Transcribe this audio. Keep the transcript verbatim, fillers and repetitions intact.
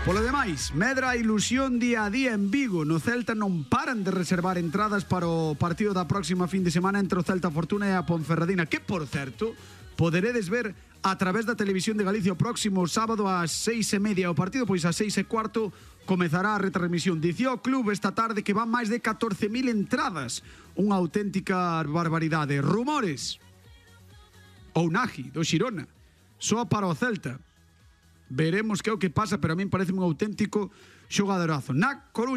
Polo demais, medra a ilusión día a día en Vigo. No Celta non paran de reservar entradas para o partido da próxima fin de semana entre o Celta Fortuna e a Ponferradina, que, por certo, poderedes ver a través da Televisión de Galicia o próximo sábado ás seis e media. O partido, pois ás seis e cuarto, comezará a retransmisión. Dicía o club esta tarde que van máis de catorce mil entradas. Unha auténtica barbaridade. Rumores. Ou Nagy, do Xirona. Soa para o Celta. Veremos que é o que pasa, pero a min parece un auténtico xogadorazo. Na Coruña.